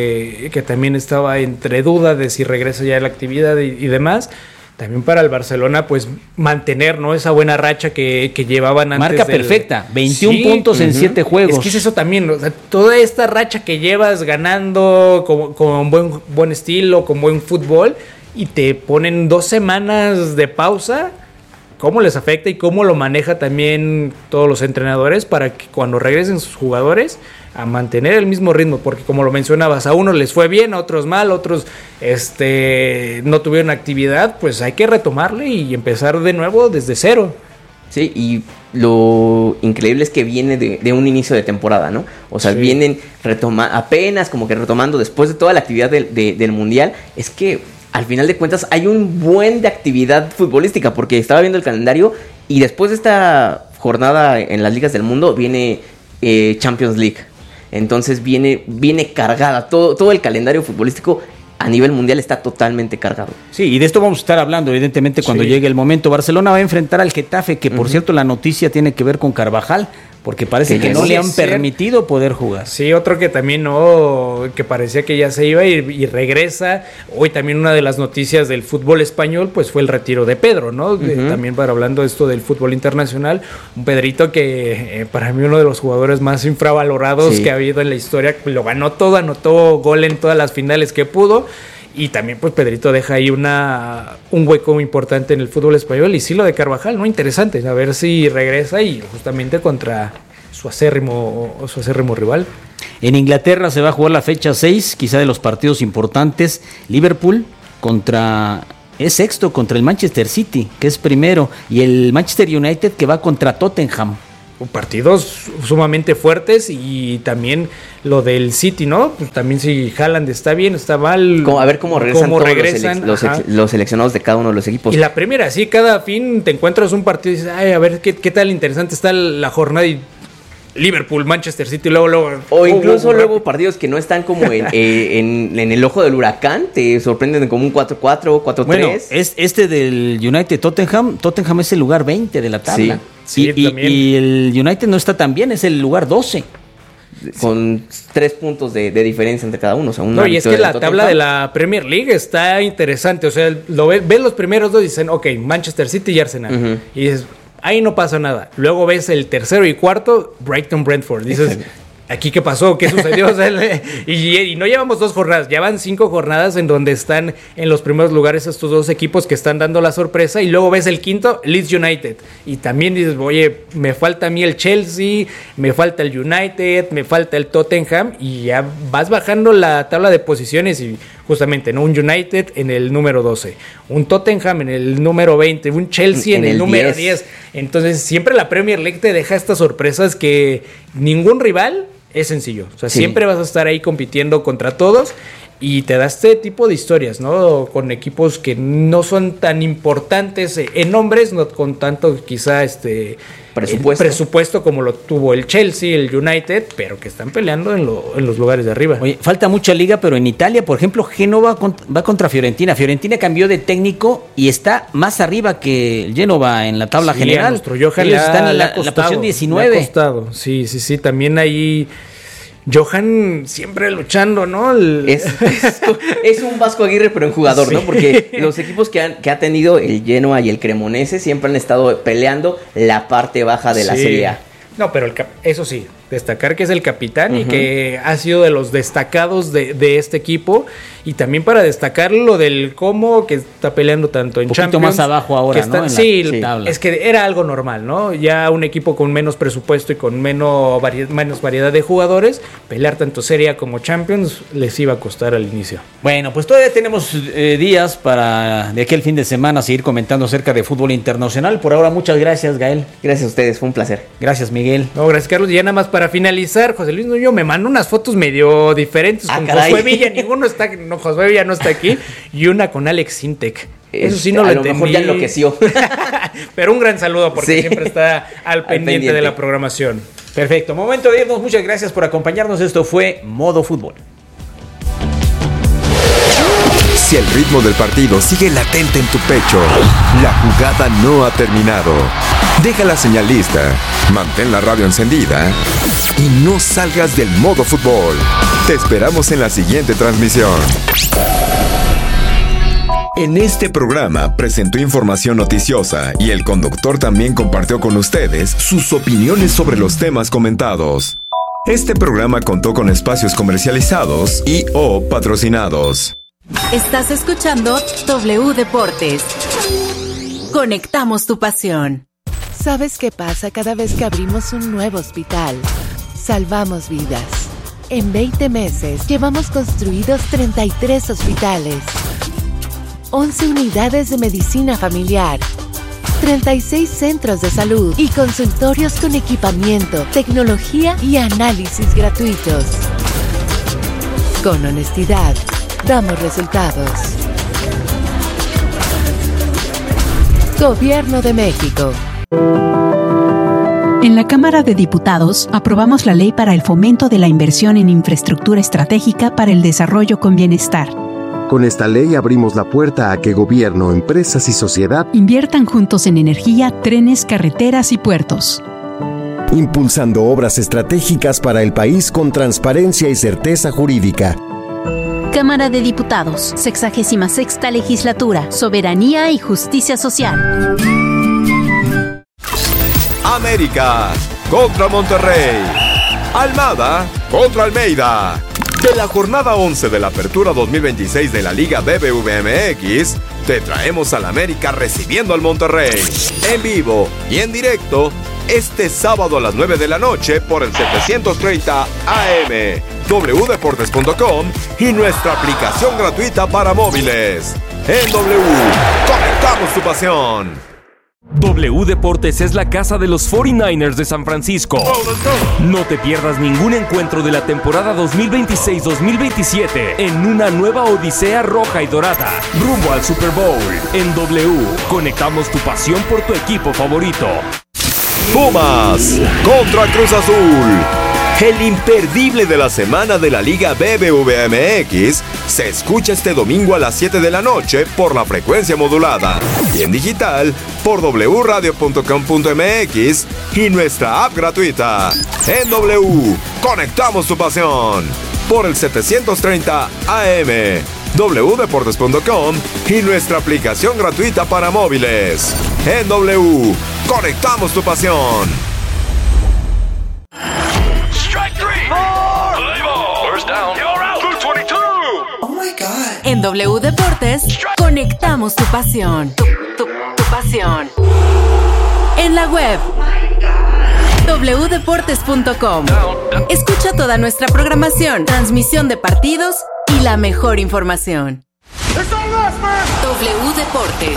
que también estaba entre duda de si regresa ya a la actividad y demás. También para el Barcelona, pues mantener, ¿no? Esa buena racha que llevaban antes. Marca perfecta, 21 puntos en 7 juegos. Es que es eso también, o sea, toda esta racha que llevas ganando con buen estilo, con buen fútbol, y te ponen 2 semanas de pausa, ¿cómo les afecta y cómo lo maneja también todos los entrenadores para que cuando regresen sus jugadores a mantener el mismo ritmo? Porque como lo mencionabas, a unos les fue bien, a otros mal, otros no tuvieron actividad, pues hay que retomarle y empezar de nuevo desde cero. Sí, y lo increíble es que viene de un inicio de temporada, ¿no? O sea, vienen apenas como que retomando después de toda la actividad del Mundial. Es que al final de cuentas hay un buen de actividad futbolística, porque estaba viendo el calendario y después de esta jornada en las ligas del mundo viene Champions League. Entonces viene cargada, todo el calendario futbolístico a nivel mundial está totalmente cargado. Sí, y de esto vamos a estar hablando evidentemente cuando llegue el momento. Barcelona va a enfrentar al Getafe, que por cierto la noticia tiene que ver con Carvajal. porque parece que no le han permitido poder jugar. Sí, otro que también que parecía que ya se iba y regresa. Hoy también una de las noticias del fútbol español pues fue el retiro de Pedro, ¿no? También para hablando de esto del fútbol internacional, un Pedrito que para mí uno de los jugadores más infravalorados que ha habido en la historia, lo ganó todo, anotó gol en todas las finales que pudo. Y también pues Pedrito deja ahí un hueco muy importante en el fútbol español. Y sí, lo de Carvajal, ¿no? Interesante, a ver si regresa y justamente contra su acérrimo rival. En Inglaterra se va a jugar la fecha 6, quizá de los partidos importantes. Liverpool es sexto contra el Manchester City, que es primero, y el Manchester United que va contra Tottenham. Partidos sumamente fuertes, y también lo del City, ¿no? Pues también si Haaland está bien, está mal. A ver cómo regresan los seleccionados de cada uno de los equipos. Y la Premier, así cada fin te encuentras un partido y dices, ay, a ver qué tal interesante está la jornada, y Liverpool, Manchester City, luego. O incluso luego partidos que no están como en el ojo del huracán, te sorprenden como un 4-4, 4-3. Bueno, este del United Tottenham es el lugar 20 de la tabla. Sí, y el United no está tan bien, es el lugar 12. Con 3 puntos de diferencia entre cada uno. O sea, y es que la tabla de la Premier League está interesante. O sea, ves los primeros dos y dicen, ok, Manchester City y Arsenal. Y dices, ahí no pasa nada. Luego ves el tercero y cuarto, Brighton, Brentford. Dices, ¿aquí qué pasó? ¿Qué sucedió? O sea, y no llevamos 2 jornadas, ya van 5 jornadas en donde están en los primeros lugares estos 2 equipos que están dando la sorpresa, y luego ves el quinto, Leeds United, y también dices, oye, me falta a mí el Chelsea, me falta el United, me falta el Tottenham, y ya vas bajando la tabla de posiciones, y justamente, ¿no? Un United en el número 12, un Tottenham en el número 20, un Chelsea en el número 10. Entonces, siempre la Premier League te deja estas sorpresas que ningún rival es sencillo. O sea, siempre vas a estar ahí compitiendo contra todos, y te da este tipo de historias, ¿no? Con equipos que no son tan importantes en nombres, no con tanto quizá presupuesto como lo tuvo el Chelsea, el United, pero que están peleando en los lugares de arriba. Oye, falta mucha liga, pero en Italia, por ejemplo, Génova va contra Fiorentina. Fiorentina cambió de técnico y está más arriba que el Génova en la tabla general. Nuestro Johan están en la posición 19. Le ha costado. Sí. También ahí Johan siempre luchando, ¿no? Es un Vasco Aguirre, pero en jugador, ¿no? Porque los equipos que ha tenido el Genoa y el Cremonese siempre han estado peleando la parte baja de la Serie A. No, pero eso sí, destacar que es el capitán y que ha sido de los destacados de este equipo. Y también para destacar lo del cómo que está peleando tanto en Champions. Un poquito más abajo ahora, ¿no? Es que era algo normal, ¿no? Ya un equipo con menos presupuesto y con menos variedad de jugadores, pelear tanto Serie A como Champions les iba a costar al inicio. Bueno, pues todavía tenemos días para de aquí al fin de semana seguir comentando acerca de fútbol internacional. Por ahora, muchas gracias, Gael. Gracias a ustedes, fue un placer. Gracias, Miguel. No, gracias, Carlos. Y ya nada más para finalizar, José Luis Nuño me mandó unas fotos medio diferentes con Josué Villa. Ninguno está... No, Josué Villa no está aquí, y una con Alex Sintek. Eso sí no lo entendí. A lo mejor ya enloqueció. Pero un gran saludo, porque siempre está al pendiente de la programación. Perfecto, momento de irnos. Muchas gracias por acompañarnos. Esto fue Modo Fútbol. Si el ritmo del partido sigue latente en tu pecho, la jugada no ha terminado. Deja la señal lista, mantén la radio encendida y no salgas del Modo Fútbol. Te esperamos en la siguiente transmisión. En este programa presentó información noticiosa y el conductor también compartió con ustedes sus opiniones sobre los temas comentados. Este programa contó con espacios comercializados y o patrocinados. Estás escuchando W Deportes. Conectamos tu pasión. ¿Sabes qué pasa cada vez que abrimos un nuevo hospital? Salvamos vidas. En 20 meses llevamos construidos 33 hospitales, 11 unidades de medicina familiar, 36 centros de salud y consultorios con equipamiento, tecnología y análisis gratuitos. Con honestidad, damos resultados. Gobierno de México. En la Cámara de Diputados aprobamos la Ley para el Fomento de la Inversión en Infraestructura Estratégica para el Desarrollo con Bienestar. Con esta ley abrimos la puerta a que gobierno, empresas y sociedad inviertan juntos en energía, trenes, carreteras y puertos. impulsando obras estratégicas para el país con transparencia y certeza jurídica. Cámara de Diputados, 66ª Legislatura, Soberanía y Justicia Social. América contra Monterrey. Almada contra Almeida. De la jornada 11 de la Apertura 2026 de la Liga BBVA MX, te traemos al América recibiendo al Monterrey. En vivo y en directo, este sábado a las 9 de la noche por el 730 AM, wdeportes.com y nuestra aplicación gratuita para móviles. En W, conectamos tu pasión. W Deportes es la casa de los 49ers de San Francisco. No te pierdas ningún encuentro de la temporada 2026-2027 en una nueva odisea roja y dorada, rumbo al Super Bowl. En W, conectamos tu pasión por tu equipo favorito. Pumas contra Cruz Azul. El imperdible de la semana de la Liga BBVA MX se escucha este domingo a las 7 de la noche por la frecuencia modulada y en digital por wradio.com.mx y nuestra app gratuita. En W, conectamos tu pasión por el 730 AM, wdeportes.com y nuestra aplicación gratuita para móviles. En W, conectamos tu pasión. En W Deportes, conectamos tu pasión. Tu pasión. En la web, wdeportes.com. Escucha toda nuestra programación, transmisión de partidos y la mejor información. W Deportes.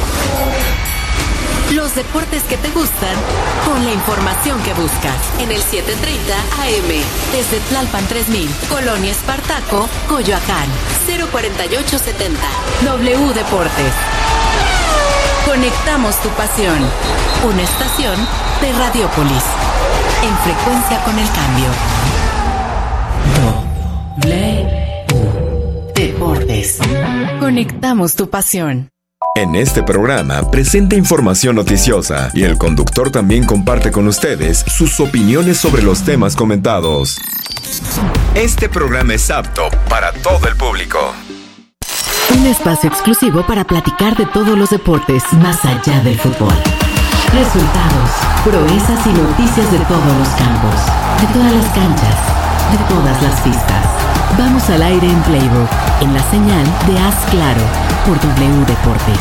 Los deportes que te gustan con la información que buscas. En el 730 AM, desde Tlalpan 3000, Colonia Espartaco, Coyoacán, 04870. W Deportes. Conectamos tu pasión. Una estación de Radiópolis. En frecuencia con el cambio. W Deportes. Conectamos tu pasión. En este programa presenta información noticiosa y el conductor también comparte con ustedes sus opiniones sobre los temas comentados. Este programa es apto para todo el público. Un espacio exclusivo para platicar de todos los deportes más allá del fútbol. Resultados, proezas y noticias de todos los campos, de todas las canchas, de todas las pistas. Vamos al aire en Playbook, en la señal de Haz Claro, por W Deportes.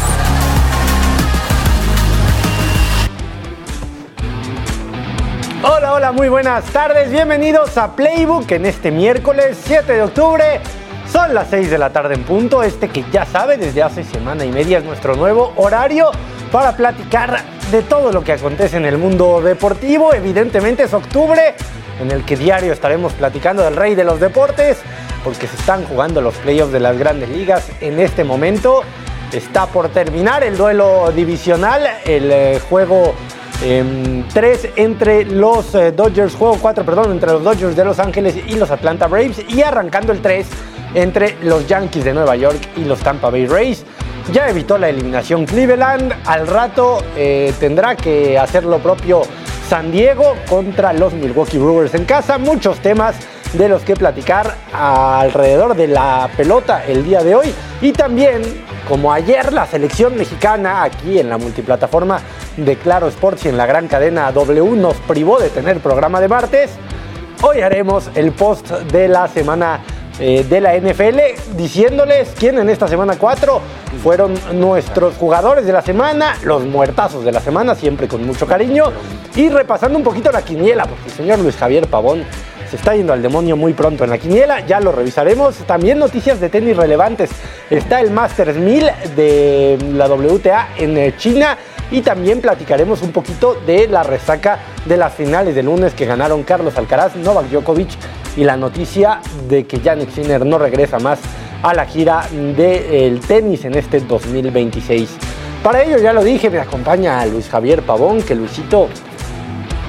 Hola, muy buenas tardes. Bienvenidos a Playbook en este miércoles 7 de octubre. Son las 6 de la tarde en punto. Que ya sabe, desde hace semana y media es nuestro nuevo horario para platicar de todo lo que acontece en el mundo deportivo. Evidentemente es octubre, en el que diario estaremos platicando del rey de los deportes, porque se están jugando los playoffs de las grandes ligas en este momento. Está por terminar el duelo divisional, el juego 3 entre los Dodgers, juego 4, perdón, entre los Dodgers de Los Ángeles y los Atlanta Braves, y arrancando el 3 entre los Yankees de Nueva York y los Tampa Bay Rays. Ya evitó la eliminación Cleveland, al rato tendrá que hacer lo propio San Diego contra los Milwaukee Brewers en casa. Muchos temas de los que platicar alrededor de la pelota el día de hoy. Y también, como ayer, la selección mexicana aquí en la multiplataforma de Claro Sports y en la gran cadena W nos privó de tener programa de martes. Hoy haremos el post de la semana de la NFL, diciéndoles quién en esta semana 4 fueron nuestros jugadores de la semana, los muertazos de la semana, siempre con mucho cariño, y repasando un poquito la quiniela, porque el señor Luis Javier Pavón se está yendo al demonio muy pronto en la quiniela, ya lo revisaremos. También noticias de tenis relevantes, está el Masters 1000 de la WTA en China, y también platicaremos un poquito de la resaca de las finales de lunes que ganaron Carlos Alcaraz, Novak Djokovic, y la noticia de que Jannik Sinner no regresa más a la gira del tenis en este 2026. Para ello, ya lo dije, me acompaña Luis Javier Pavón, que Luisito,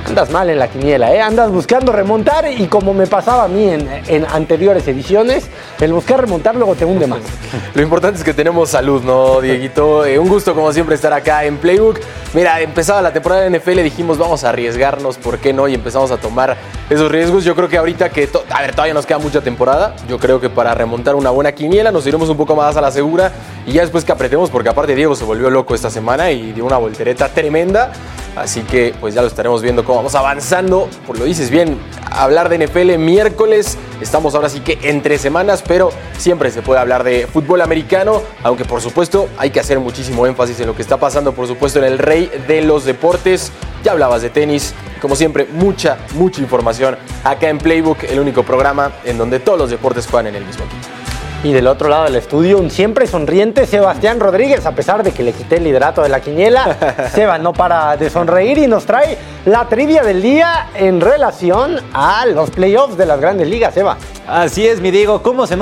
andas mal en la quiniela, andas buscando remontar y como me pasaba a mí en anteriores ediciones, el buscar remontar luego te hunde más. Lo importante es que tenemos salud, ¿no, Dieguito? Un gusto como siempre estar acá en Playbook. Mira, empezaba la temporada de NFL, dijimos vamos a arriesgarnos, ¿por qué no? Y empezamos a tomar esos riesgos. Yo creo que ahorita que, todavía nos queda mucha temporada, yo creo que para remontar una buena quiniela nos iremos un poco más a la segura y ya después que apretemos, porque aparte Diego se volvió loco esta semana y dio una voltereta tremenda. Así que pues ya lo estaremos viendo cómo vamos avanzando. Pues lo dices bien, hablar de NFL miércoles. Estamos ahora sí que entre semanas, pero siempre se puede hablar de fútbol americano. Aunque por supuesto hay que hacer muchísimo énfasis en lo que está pasando, por supuesto, en el rey de los deportes. Ya hablabas de tenis. Como siempre, mucha información acá en Playbook, el único programa en donde todos los deportes juegan en el mismo equipo. Y del otro lado del estudio, un siempre sonriente Sebastián Rodríguez, a pesar de que le quité el liderato de la quiniela. Seba no para de sonreír y nos trae la trivia del día en relación a los playoffs de las Grandes Ligas, Seba. Así es, mi Diego. ¿Cómo se